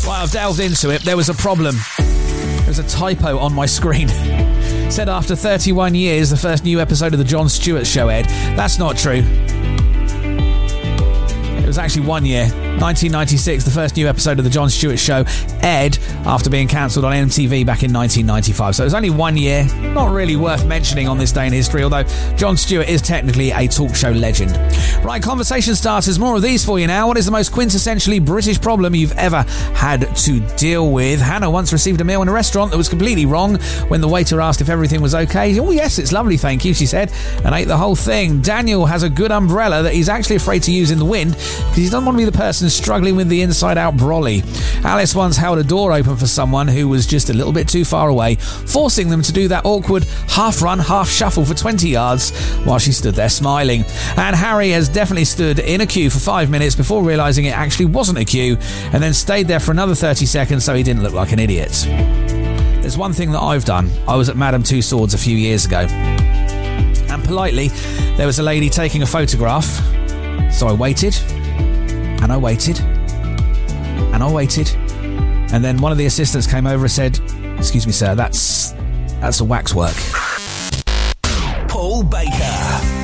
Right, I've delved into it. There was a problem. There was a typo on my screen. It said after 31 years, the first new episode of the Jon Stewart Show aired. That's not true. It was actually 1 year. 1996, the first new episode of the Jon Stewart Show aired after being cancelled on MTV back in 1995. So it was only 1 year. Not really worth mentioning on this day in history, although Jon Stewart is technically a talk show legend. Right, conversation starters. More of these for you now. What is the most quintessentially British problem you've ever had to deal with? Hannah once received a meal in a restaurant that was completely wrong. When the waiter asked if everything was okay, "Oh yes, it's lovely, thank you," she said, and ate the whole thing. Daniel has a good umbrella that he's actually afraid to use in the wind because he doesn't want to be the person struggling with the inside-out brolly. Alice once held a door open for someone who was just a little bit too far away, forcing them to do that awkward half-run, half-shuffle for 20 yards while she stood there smiling. And Harry has definitely stood in a queue for 5 minutes before realising it actually wasn't a queue, and then stayed there for another 30 seconds so he didn't look like an idiot. There's one thing that I've done. I was at Madame Tussauds a few years ago, and politely, there was a lady taking a photograph, so I waited, and I waited, and I waited, and then one of the assistants came over and said, "Excuse me, sir, that's a waxwork." Paul Baker.